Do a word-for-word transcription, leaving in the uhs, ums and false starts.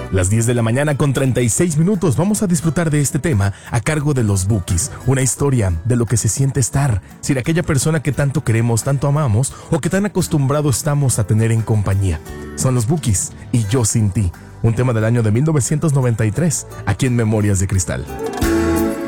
Las diez de la mañana con treinta y seis minutos vamos a disfrutar de este tema a cargo de los Bukis. Una historia de lo que se siente estar sin aquella persona que tanto queremos, tanto amamos o que tan acostumbrados estamos a tener en compañía. Son los Bukis y Yo Sin Ti, un tema del año de mil novecientos noventa y tres, aquí en Memorias de Cristal.